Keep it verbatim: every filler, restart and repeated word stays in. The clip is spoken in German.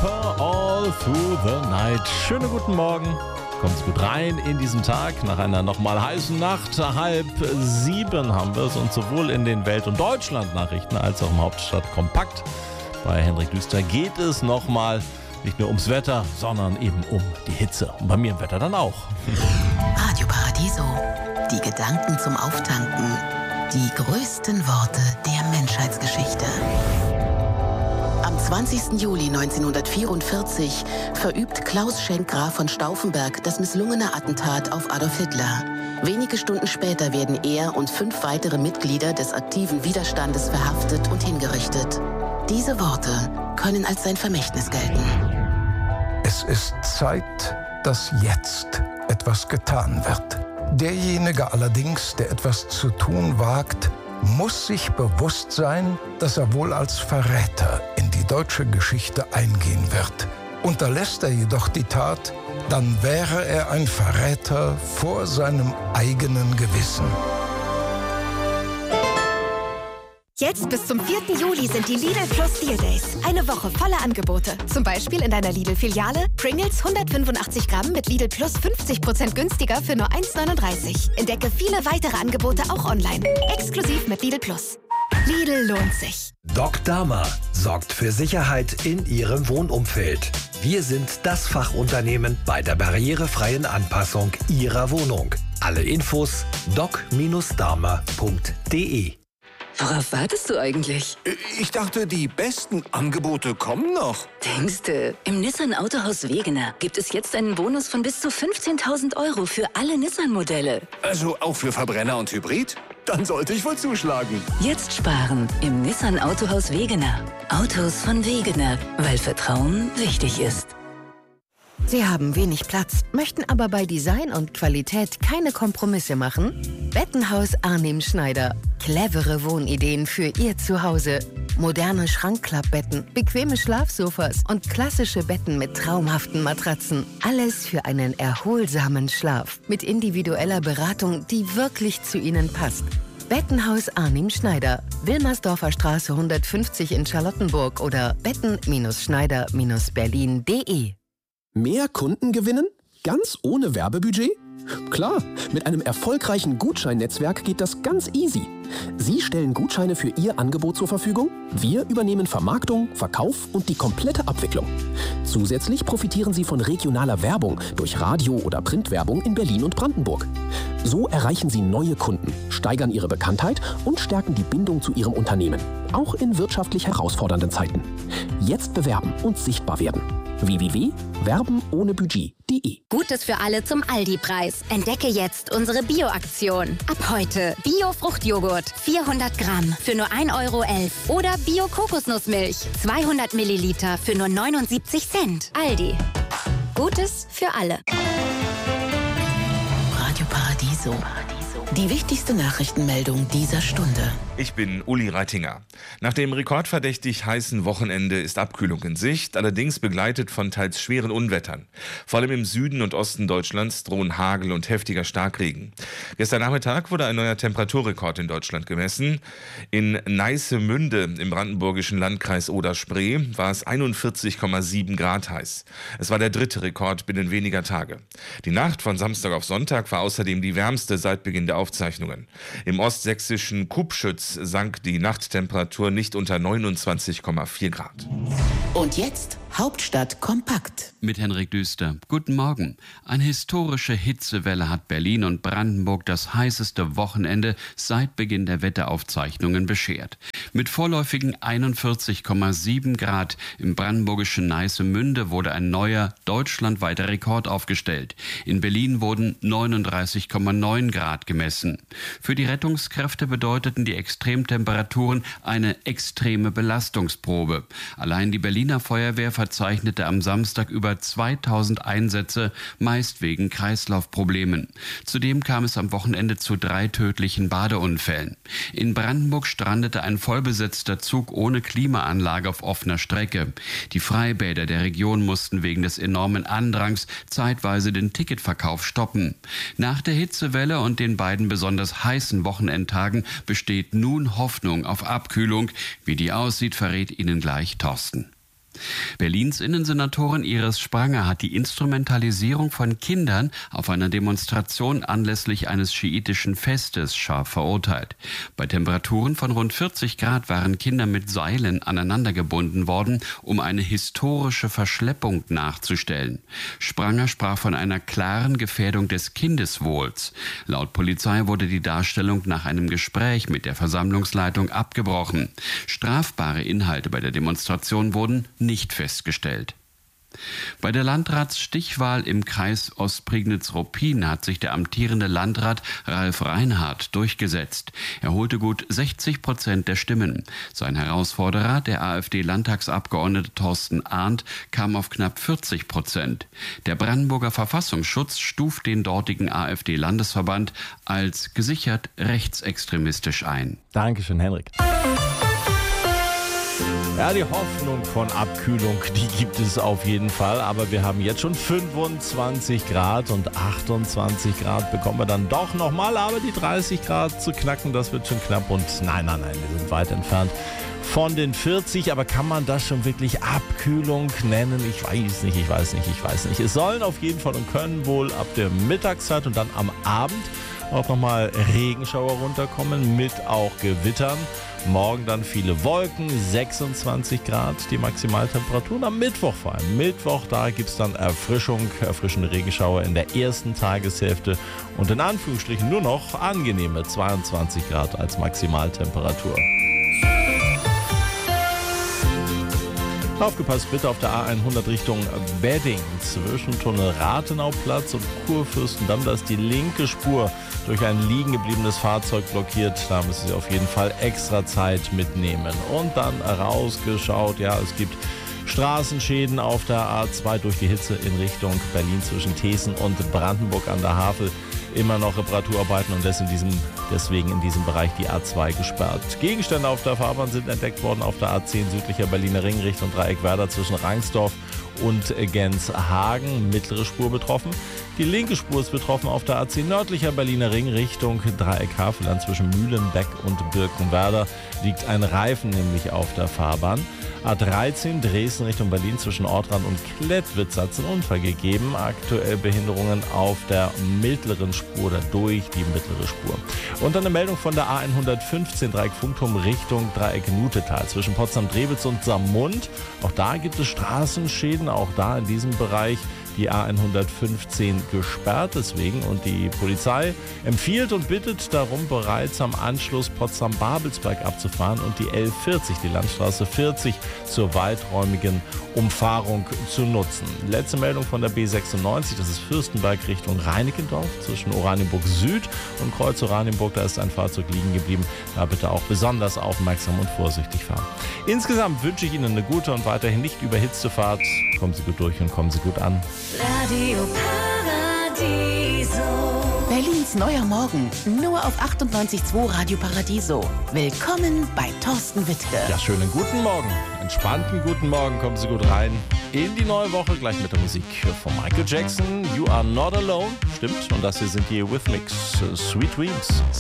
Deeper All Through the Night. Schönen guten Morgen. Kommt's gut rein in diesen Tag. Nach einer nochmal heißen Nacht, halb sieben haben wir es. Und sowohl in den Welt- und Deutschland-Nachrichten als auch im Hauptstadt Kompakt bei Henrik Düster geht es nochmal nicht nur ums Wetter, sondern eben um die Hitze. Und bei mir im Wetter dann auch. Radio Paradiso. Die Gedanken zum Auftanken. Die größten Worte der Menschheitsgeschichte. Am zwanzigsten Juli neunzehnhundertvierundvierzig verübt Klaus Schenk Graf von Stauffenberg das misslungene Attentat auf Adolf Hitler. Wenige Stunden später werden er und fünf weitere Mitglieder des aktiven Widerstandes verhaftet und hingerichtet. Diese Worte können als sein Vermächtnis gelten. Es ist Zeit, dass jetzt etwas getan wird. Derjenige allerdings, der etwas zu tun wagt, muss sich bewusst sein, dass er wohl als Verräter in die deutsche Geschichte eingehen wird. Unterlässt er jedoch die Tat, dann wäre er ein Verräter vor seinem eigenen Gewissen. Jetzt bis zum vierten Juli sind die Lidl Plus Deal Days. Eine Woche voller Angebote. Zum Beispiel in deiner Lidl-Filiale Pringles hundertfünfundachtzig Gramm mit Lidl Plus fünfzig Prozent günstiger für nur eins neununddreißig. Entdecke viele weitere Angebote auch online. Exklusiv mit Lidl Plus. Lidl lohnt sich. Doc Dama sorgt für Sicherheit in Ihrem Wohnumfeld. Wir sind das Fachunternehmen bei der barrierefreien Anpassung Ihrer Wohnung. Alle Infos doc Bindestrich dama punkt de. Worauf wartest du eigentlich? Ich dachte, die besten Angebote kommen noch. Denkste, im Nissan Autohaus Wegener gibt es jetzt einen Bonus von bis zu fünfzehntausend Euro für alle Nissan-Modelle. Also auch für Verbrenner und Hybrid? Dann sollte ich wohl zuschlagen. Jetzt sparen im Nissan Autohaus Wegener. Autos von Wegener, weil Vertrauen wichtig ist. Sie haben wenig Platz, möchten aber bei Design und Qualität keine Kompromisse machen? Bettenhaus Arnim Schneider. Clevere Wohnideen für Ihr Zuhause. Moderne Schrankklappbetten, bequeme Schlafsofas und klassische Betten mit traumhaften Matratzen. Alles für einen erholsamen Schlaf. Mit individueller Beratung, die wirklich zu Ihnen passt. Bettenhaus Arnim Schneider. Wilmersdorfer Straße hundertfünfzig in Charlottenburg oder betten Schneider Berlin punkt de. Mehr Kunden gewinnen? Ganz ohne Werbebudget? Klar, mit einem erfolgreichen Gutscheinnetzwerk geht das ganz easy. Sie stellen Gutscheine für Ihr Angebot zur Verfügung, wir übernehmen Vermarktung, Verkauf und die komplette Abwicklung. Zusätzlich profitieren Sie von regionaler Werbung durch Radio- oder Printwerbung in Berlin und Brandenburg. So erreichen Sie neue Kunden, steigern Ihre Bekanntheit und stärken die Bindung zu Ihrem Unternehmen, auch in wirtschaftlich herausfordernden Zeiten. Jetzt bewerben und sichtbar werden. w w w punkt werben ohne budget punkt de. Gutes für alle zum Aldi-Preis. Entdecke jetzt unsere Bio-Aktion. Ab heute Bio-Fruchtjoghurt vierhundert Gramm für nur ein Euro elf oder Bio-Kokosnussmilch zweihundert Milliliter für nur neunundsiebzig Cent. Aldi. Gutes für alle. Radio Paradiso. Die wichtigste Nachrichtenmeldung dieser Stunde. Ich bin Uli Reitinger. Nach dem rekordverdächtig heißen Wochenende ist Abkühlung in Sicht, allerdings begleitet von teils schweren Unwettern. Vor allem im Süden und Osten Deutschlands drohen Hagel und heftiger Starkregen. Gestern Nachmittag wurde ein neuer Temperaturrekord in Deutschland gemessen. In Neissemünde im brandenburgischen Landkreis Oder-Spree war es einundvierzig Komma sieben Grad heiß. Es war der dritte Rekord binnen weniger Tage. Die Nacht von Samstag auf Sonntag war außerdem die wärmste seit Beginn der Aufzeichnungen. Im ostsächsischen Kubschütz sank die Nachttemperatur nicht unter neunundzwanzig Komma vier Grad. Und jetzt Hauptstadt kompakt. Mit Henrik Düster. Guten Morgen. Eine historische Hitzewelle hat Berlin und Brandenburg das heißeste Wochenende seit Beginn der Wetteraufzeichnungen beschert. Mit vorläufigen einundvierzig Komma sieben Grad im brandenburgischen Neissemünde wurde ein neuer deutschlandweiter Rekord aufgestellt. In Berlin wurden neununddreißig Komma neun Grad gemessen. Für die Rettungskräfte bedeuteten die Extremtemperaturen eine extreme Belastungsprobe. Allein die Berliner Feuerwehr verzeichnete am Samstag über zweitausend Einsätze, meist wegen Kreislaufproblemen. Zudem kam es am Wochenende zu drei tödlichen Badeunfällen. In Brandenburg strandete ein vollbesetzter Zug ohne Klimaanlage auf offener Strecke. Die Freibäder der Region mussten wegen des enormen Andrangs zeitweise den Ticketverkauf stoppen. Nach der Hitzewelle und den beiden besonders heißen Wochenendtagen besteht nun Hoffnung auf Abkühlung. Wie die aussieht, verrät Ihnen gleich Thorsten. Berlins Innensenatorin Iris Spranger hat die Instrumentalisierung von Kindern auf einer Demonstration anlässlich eines schiitischen Festes scharf verurteilt. Bei Temperaturen von rund vierzig Grad waren Kinder mit Seilen aneinandergebunden worden, um eine historische Verschleppung nachzustellen. Spranger sprach von einer klaren Gefährdung des Kindeswohls. Laut Polizei wurde die Darstellung nach einem Gespräch mit der Versammlungsleitung abgebrochen. Strafbare Inhalte bei der Demonstration wurden nicht festgestellt. Bei der Landratsstichwahl im Kreis Ostprignitz-Ruppin hat sich der amtierende Landrat Ralf Reinhardt durchgesetzt. Er holte gut sechzig Prozent der Stimmen. Sein Herausforderer, der AfD-Landtagsabgeordnete Thorsten Arndt, kam auf knapp vierzig Prozent. Der Brandenburger Verfassungsschutz stuft den dortigen AfD-Landesverband als gesichert rechtsextremistisch ein. Dankeschön, Henrik. Ja, die Hoffnung von Abkühlung, die gibt es auf jeden Fall. Aber wir haben jetzt schon fünfundzwanzig Grad und achtundzwanzig Grad bekommen wir dann doch nochmal. Aber die dreißig Grad zu knacken, das wird schon knapp. Und nein, nein, nein, wir sind weit entfernt von den vierzig. Aber kann man das schon wirklich Abkühlung nennen? Ich weiß nicht, ich weiß nicht, ich weiß nicht. Es sollen auf jeden Fall und können wohl ab der Mittagszeit und dann am Abend auch nochmal Regenschauer runterkommen mit auch Gewittern. Morgen dann viele Wolken, sechsundzwanzig Grad die Maximaltemperatur. Und am Mittwoch vor allem. Mittwoch, da gibt es dann Erfrischung, erfrischende Regenschauer in der ersten Tageshälfte. Und in Anführungsstrichen nur noch angenehme zweiundzwanzig Grad als Maximaltemperatur. Aufgepasst bitte auf der A hundert Richtung Wedding zwischen Tunnel Rathenauplatz und Kurfürstendamm. Da ist die linke Spur durch ein liegen gebliebenes Fahrzeug blockiert. Da müssen Sie auf jeden Fall extra Zeit mitnehmen. Und dann rausgeschaut, ja, es gibt Straßenschäden auf der A zwei durch die Hitze in Richtung Berlin zwischen Thesen und Brandenburg an der Havel. Immer noch Reparaturarbeiten und in diesem, deswegen in diesem Bereich die A zwei gesperrt. Gegenstände auf der Fahrbahn sind entdeckt worden auf der A zehn südlicher Berliner Ring Richtung Dreieckwerder zwischen Rangsdorf und Genshagen. Mittlere Spur betroffen. Die linke Spur ist betroffen auf der A zehn nördlicher Berliner Ring Richtung Dreieck Havelland zwischen Mühlenbeck und Birkenwerder. Liegt ein Reifen nämlich auf der Fahrbahn. A dreizehn Dresden Richtung Berlin zwischen Ortrand und Klettwitz hat es einen Unfall gegeben. Aktuell Behinderungen auf der mittleren Spur oder durch die mittlere Spur. Und dann eine Meldung von der A hundertfünfzehn Dreieck Funkturm Richtung Dreieck Nutetal zwischen Potsdam-Drewitz und Saarmund. Auch da gibt es Straßenschäden, auch da in diesem Bereich die A hundertfünfzehn gesperrt deswegen und die Polizei empfiehlt und bittet darum, bereits am Anschluss Potsdam-Babelsberg abzufahren und die L vierzig, die Landstraße vierzig, zur weiträumigen Umfahrung zu nutzen. Letzte Meldung von der B sechsundneunzig, das ist Fürstenberg Richtung Reinickendorf zwischen Oranienburg Süd und Kreuz Oranienburg, da ist ein Fahrzeug liegen geblieben. Da bitte auch besonders aufmerksam und vorsichtig fahren. Insgesamt wünsche ich Ihnen eine gute und weiterhin nicht überhitzte Fahrt. Kommen Sie gut durch und kommen Sie gut an. Radio Paradiso. Berlins neuer Morgen, nur auf achtundneunzig Komma zwei Radio Paradiso. Willkommen bei Thorsten Wittke. Ja, schönen guten Morgen, entspannten guten Morgen, kommen Sie gut rein in die neue Woche, gleich mit der Musik von Michael Jackson, You Are Not Alone, stimmt, und das hier sind die Eurythmics, Sweet Dreams.